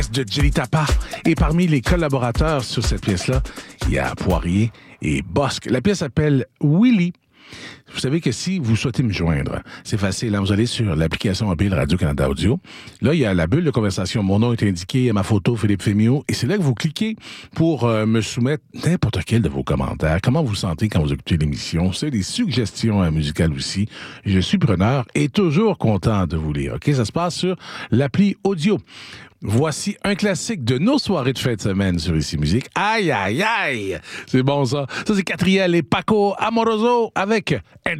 de Jelly Tapa. Et parmi les collaborateurs sur cette pièce-là, il y a Poirier et Bosque. La pièce s'appelle Willy. Vous savez que si vous souhaitez me joindre, c'est facile. Hein? Vous allez sur l'application mobile Radio-Canada Audio. Là, il y a la bulle de conversation. Mon nom est indiqué, il y a ma photo, Philippe Fémio. Et c'est là que vous cliquez pour me soumettre n'importe quel de vos commentaires. Comment vous vous sentez quand vous écoutez l'émission? C'est des suggestions musicales aussi. Je suis preneur et toujours content de vous lire. OK? Ça se passe sur l'appli audio. Voici un classique de nos soirées de fin de semaine sur Ici Musique. Aïe, aïe, aïe! C'est bon, ça. Ça, c'est Catriel et Paco Amoroso avec Enjoy